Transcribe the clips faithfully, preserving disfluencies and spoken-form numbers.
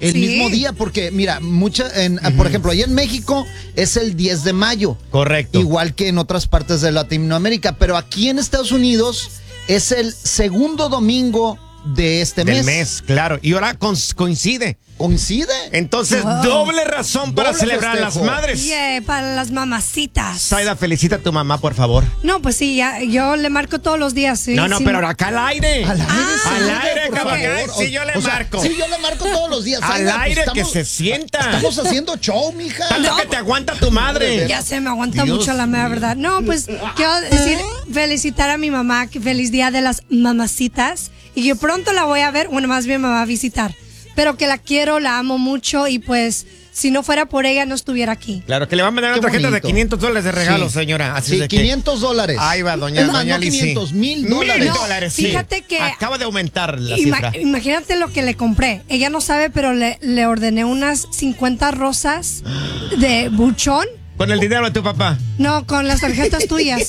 el sí. mismo día, porque mira, mucha, en, uh-huh. por ejemplo, allá en México es el diez de mayo. Correcto. Igual que en otras partes de Latinoamérica, pero aquí en Estados Unidos es el segundo domingo de este Del mes. mes, claro. Y ahora coincide. ¿Coincide? Entonces, wow. doble razón para Doble celebrar festejo. a las madres. Yeah, para las mamacitas. Zaida, felicita a tu mamá, por favor. No, pues sí, ya, yo le marco todos los días. ¿Sí? No, no, sí. pero acá al aire. Al aire, Ah, sí, al aire, por cabrón. favor. Sí, yo le O sea, marco. Sí, yo le marco todos los días. Al Zaida, aire, pues, que estamos- se sienta. Estamos haciendo show, mija. Tanto No. que te aguanta tu madre. Ya se me aguanta Dios mucho la mera verdad. No, pues quiero decir, felicitar a mi mamá, que feliz día de las mamacitas. Y yo pronto la voy a ver, bueno, más bien me va a visitar. Pero que la quiero, la amo mucho y pues si no fuera por ella no estuviera aquí. Claro, que le va a mandar Qué una tarjeta bonito. de quinientos dólares de regalo, Sí. señora. Así Sí, de que- quinientos dólares. Ahí va, doña, Es más, doña no Lizzy. quinientos, mil dólares. Mil No, dólares, sí. fíjate que- Acaba de aumentar la Ima- cifra. imagínate lo que le compré. Ella no sabe, pero le, le ordené unas cincuenta rosas de buchón. Con el dinero de tu papá. No, con las tarjetas tuyas.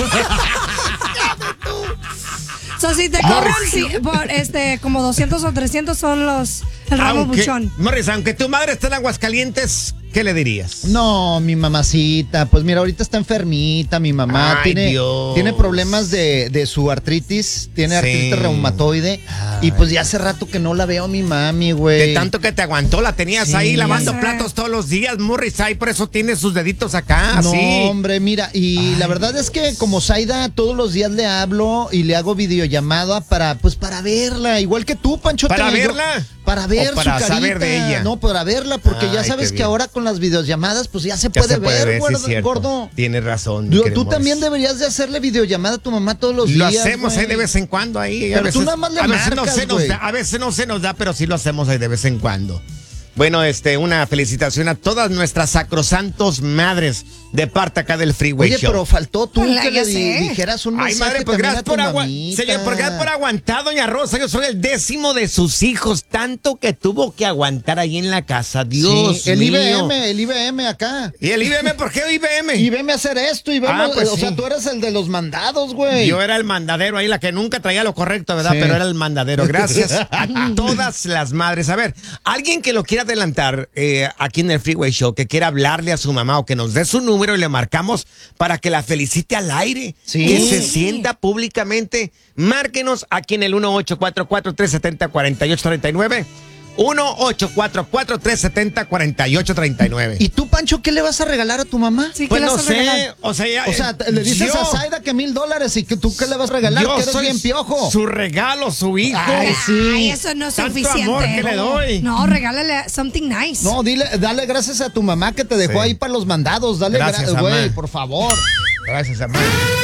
So, si te cobran si, por este, como doscientos o trescientos son los el ramo Aunque- buchón. Morris, aunque tu madre esté en Aguascalientes, ¿qué le dirías? No, mi mamacita, pues mira, ahorita está enfermita, mi mamá Ay, tiene, Dios. tiene problemas de, de su artritis, tiene Sí. artritis reumatoide y pues ya hace rato que no la veo a mi mami, güey. De tanto que te aguantó, la tenías Sí. ahí lavando Ya sé. platos todos los días, Morris, ahí por eso tiene sus deditos acá, No, así. hombre, mira, y Ay, la verdad es que como Zaida todos los días le hablo y le hago videollamada para, pues para verla, igual que tú, Pancho. ¿Para yo- verla? Para ver ¿O para su carita. saber de ella? No, para verla, porque ya Ay, sabes qué que bien. ahora con las videollamadas, pues ya se Ya puede se puede ver, ver, sí, gordo. es cierto. gordo. Tienes razón. mi Tú, querido tú también Morris. deberías de hacerle videollamada a tu mamá todos los Lo días. hacemos ahí güey. de vez en cuando ahí. Pero a tú veces, nada más le a veces no marcas, se nos güey. da, a veces no se nos da, pero sí lo hacemos ahí de vez en cuando. Bueno, este, una felicitación a todas nuestras sacrosantos madres de parte acá del Freeway Oye, Show. pero faltó tú Hola, que ya le di- sé. dijeras un Ay, mensaje madre, pues también gracias a tu por aguantar. mamita. Señor, por, gracias por aguantar, doña Rosa. Yo soy el décimo de sus hijos. Tanto que tuvo que aguantar ahí en la casa. Dios Sí, el mío. I B M, el I B M acá. ¿Y el I B M? ¿Por qué I B M? Y veme a hacer esto y veme, Ah, pues o sí. sea, tú eres el de los mandados, güey. Yo era el mandadero ahí, la que nunca traía lo correcto, ¿verdad? Sí. Pero era el mandadero. Gracias a todas las madres. A ver, alguien que lo quiera adelantar eh, aquí en el Freeway Show, que quiera hablarle a su mamá o que nos dé su número y le marcamos para que la felicite al aire, Sí. que se sienta públicamente. Márquenos aquí en el uno ocho cuatro cuatro, tres siete cero, cuatro ocho tres nueve. uno ocho cuatro cuatro, tres siete cero, cuatro ocho tres nueve. ¿Y tú, Pancho, qué le vas a regalar a tu mamá? Sí, Pues ¿qué le no vas a regalar? sé, o sea, ya, O sea, te- le dices yo- a Zaida que mil dólares y que tú qué le vas a regalar, yo que eres soy bien piojo. su regalo, su hijo. Ay, sí. Ay, eso no es Tanto suficiente. amor que le doy. No, regálale something nice. No, dile, dale gracias a tu mamá que te dejó Sí. ahí para los mandados. Dale Gracias, gracias, güey, mamá. por favor. Gracias, amor.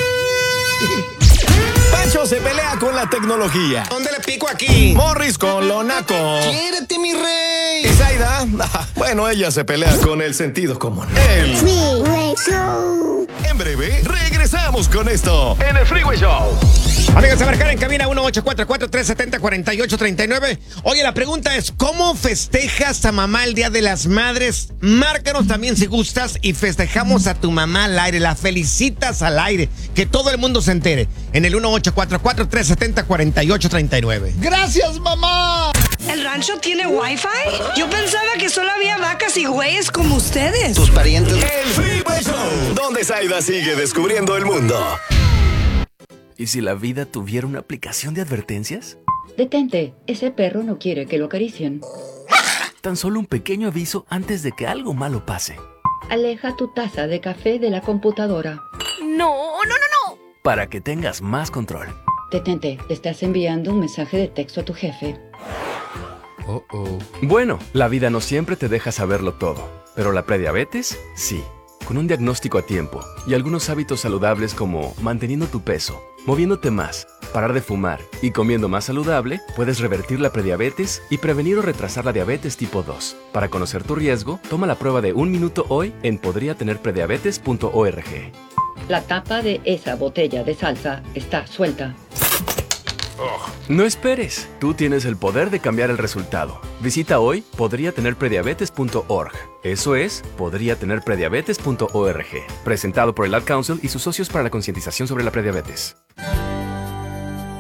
Pancho se pelea con la tecnología. ¿Dónde le pico aquí? Morris con lo naco. ¡Quiérete, mi rey! Y Zaida, bueno, ella se pelea con el sentido común. El Freeway Show. En breve, regresamos con esto en el Freeway Show. Amigos, a marcar en cabina uno ocho cuatro cuatro, tres siete cero, cuatro ocho tres nueve. Oye, la pregunta es, ¿cómo festejas a mamá el Día de las Madres? Márcanos también si gustas y festejamos a tu mamá al aire, la felicitas al aire, que todo el mundo se entere. En el uno ocho cuatro cuatro, tres siete cero, cuatro ocho tres nueve. ¡Gracias, mamá! ¿El rancho tiene wifi? Yo pensaba que solo había vacas y güeyes como ustedes. Tus parientes. El Freeway Show, donde Zaida sigue descubriendo el mundo. ¿Y si la vida tuviera una aplicación de advertencias? Detente, ese perro no quiere que lo acaricien. Tan solo un pequeño aviso antes de que algo malo pase. Aleja tu taza de café de la computadora. No, no, no, no. Para que tengas más control. Detente, le estás enviando un mensaje de texto a tu jefe. Oh, oh. Bueno, la vida no siempre te deja saberlo todo, pero la prediabetes, sí. Con un diagnóstico a tiempo y algunos hábitos saludables como manteniendo tu peso, moviéndote más, parar de fumar y comiendo más saludable, puedes revertir la prediabetes y prevenir o retrasar la diabetes tipo dos. Para conocer tu riesgo, toma la prueba de un minuto hoy en podría tener prediabetes punto org. La tapa de esa botella de salsa está suelta. No esperes, tú tienes el poder de cambiar el resultado. Visita hoy podría tener prediabetes punto org. Eso es podría tener prediabetes punto org. Presentado por el Ad Council y sus socios para la concientización sobre la prediabetes.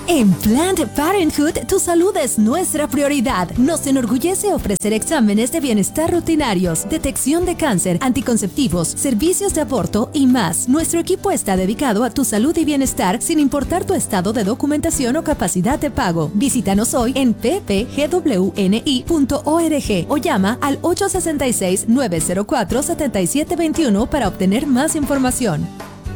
En Planned Parenthood, tu salud es nuestra prioridad. Nos enorgullece ofrecer exámenes de bienestar rutinarios, detección de cáncer, anticonceptivos, servicios de aborto y más. Nuestro equipo está dedicado a tu salud y bienestar sin importar tu estado de documentación o capacidad de pago. Visítanos hoy en p p g w n i punto org o llama al ocho seis seis, nueve cero cuatro, siete siete dos uno para obtener más información.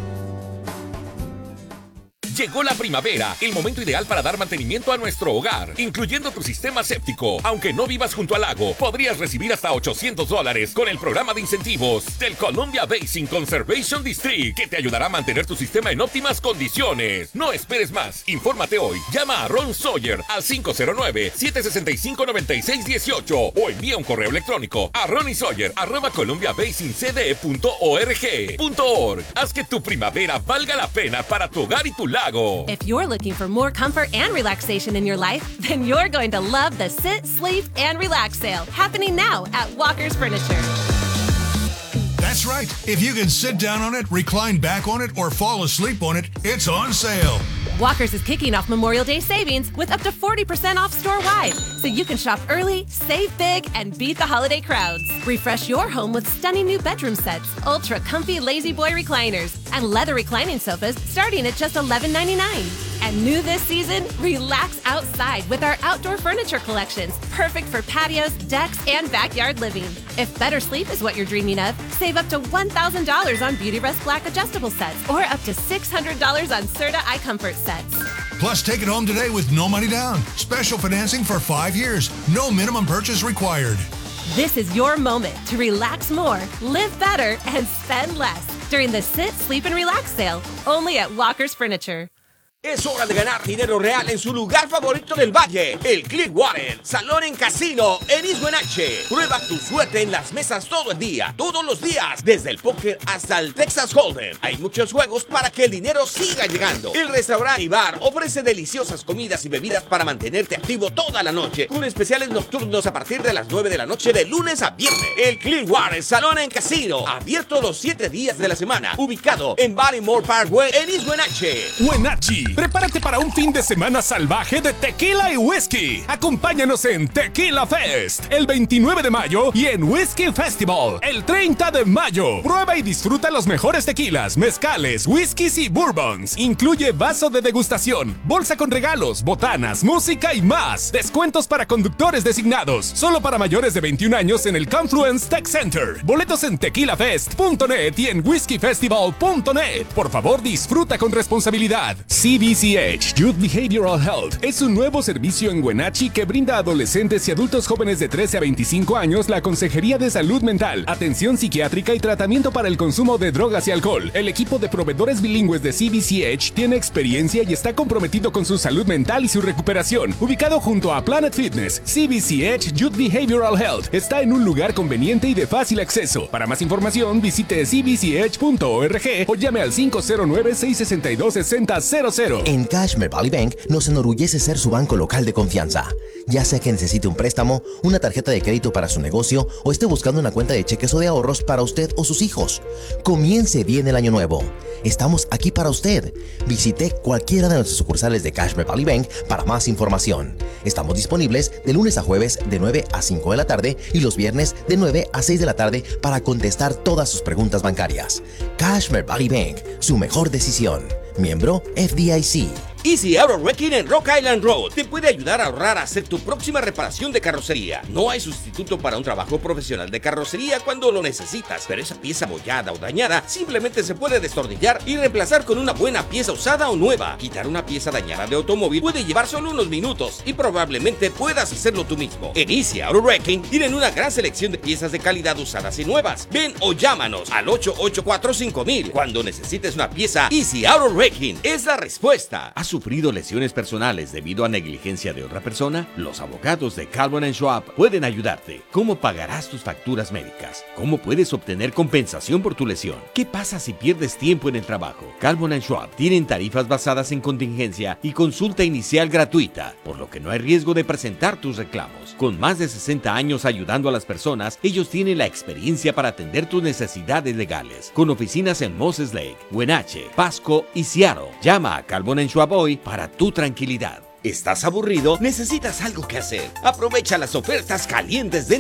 Llegó la primavera, el momento ideal para dar mantenimiento a nuestro hogar, incluyendo tu sistema séptico. Aunque no vivas junto al lago, podrías recibir hasta ochocientos dólares con el programa de incentivos del Columbia Basin Conservation District, que te ayudará a mantener tu sistema en óptimas condiciones. No esperes más, infórmate hoy. Llama a Ron Sawyer al cinco cero nueve, siete seis cinco, nueve seis uno ocho o envía un correo electrónico a ronnysawyer arroba columbia basin c d e punto org punto org. Haz que tu primavera valga la pena para tu hogar y tu lago. If you're looking for more comfort and relaxation in your life, then you're going to love the Sit, Sleep, and Relax sale happening now at Walker's Furniture. That's right. If you can sit down on it, recline back on it, or fall asleep on it, it's on sale. Walker's is kicking off Memorial Day savings with up to forty percent off store-wide, so you can shop early, save big, and beat the holiday crowds. Refresh your home with stunning new bedroom sets, ultra-comfy Lazy Boy recliners, and leather reclining sofas starting at just eleven ninety-nine. And new this season, relax outside with our outdoor furniture collections, perfect for patios, decks, and backyard living. If better sleep is what you're dreaming of, save up to one thousand dollars on Beautyrest Black adjustable sets or up to six hundred dollars on Serta iComfort sets. Plus, take it home today with no money down. Special financing for five years. No minimum purchase required. This is your moment to relax more, live better, and spend less during the Sit, Sleep, and Relax sale, only at Walker's Furniture. Es hora de ganar dinero real en su lugar favorito del valle, el Clearwater Salón en Casino en East Wenatchee. Prueba tu suerte en las mesas todo el día, todos los días, desde el póker hasta el Texas Hold'em. Hay muchos juegos para que el dinero siga llegando. El restaurante y bar ofrece deliciosas comidas y bebidas para mantenerte activo toda la noche, con especiales nocturnos a partir de las nueve de la noche de lunes a viernes. El Clearwater Salón en Casino, abierto los siete días de la semana, ubicado en Ballymore Parkway en East Wenatchee. Wenatchee. Prepárate para un fin de semana salvaje de tequila y whisky. Acompáñanos en Tequila Fest el veintinueve de mayo y en Whisky Festival el treinta de mayo. Prueba y disfruta los mejores tequilas, mezcales, whiskies y bourbons. Incluye vaso de degustación, bolsa con regalos, botanas, música y más. Descuentos para conductores designados. Solo para mayores de veintiún años en el Confluence Tech Center. Boletos en tequila fest punto net y en whisky festival punto net. Por favor, disfruta con responsabilidad. C B C H Youth Behavioral Health es un nuevo servicio en Wenatchee que brinda a adolescentes y adultos jóvenes de trece a veinticinco años la consejería de salud mental, atención psiquiátrica y tratamiento para el consumo de drogas y alcohol. El equipo de proveedores bilingües de C B C H tiene experiencia y está comprometido con su salud mental y su recuperación. Ubicado junto a Planet Fitness, C B C H Youth Behavioral Health está en un lugar conveniente y de fácil acceso. Para más información, visite c b c h punto org o llame al cinco cero nueve, seis seis dos, seis cero cero cero. En Cashmere Valley Bank nos enorgullece ser su banco local de confianza. Ya sea que necesite un préstamo, una tarjeta de crédito para su negocio o esté buscando una cuenta de cheques o de ahorros para usted o sus hijos. Comience bien el año nuevo. Estamos aquí para usted. Visite cualquiera de nuestras sucursales de Cashmere Valley Bank para más información. Estamos disponibles de lunes a jueves de nueve a cinco de la tarde y los viernes de nueve a seis de la tarde para contestar todas sus preguntas bancarias. Cashmere Valley Bank, su mejor decisión. Miembro F D I C. Easy Auto Wrecking en Rock Island Road te puede ayudar a ahorrar a hacer tu próxima reparación de carrocería. No hay sustituto para un trabajo profesional de carrocería cuando lo necesitas, pero esa pieza abollada o dañada simplemente se puede destornillar y reemplazar con una buena pieza usada o nueva. Quitar una pieza dañada de automóvil puede llevar solo unos minutos y probablemente puedas hacerlo tú mismo. En Easy Auto Wrecking tienen una gran selección de piezas de calidad usadas y nuevas. Ven o llámanos al ocho ocho cuatro cinco mil. Cuando necesites una pieza, Easy Auto Wrecking es la respuesta. ¿Has sufrido lesiones personales debido a negligencia de otra persona? Los abogados de Calvin and Schwab pueden ayudarte. ¿Cómo pagarás tus facturas médicas? ¿Cómo puedes obtener compensación por tu lesión? ¿Qué pasa si pierdes tiempo en el trabajo? Calvin and Schwab tienen tarifas basadas en contingencia y consulta inicial gratuita, por lo que no hay riesgo de presentar tus reclamos. Con más de sesenta años ayudando a las personas, ellos tienen la experiencia para atender tus necesidades legales. Con oficinas en Moses Lake, Wenatchee, Pasco y Seattle. Llama a Calvin and Schwab hoy para tu tranquilidad. ¿Estás aburrido? ¿Necesitas algo que hacer? Aprovecha las ofertas calientes de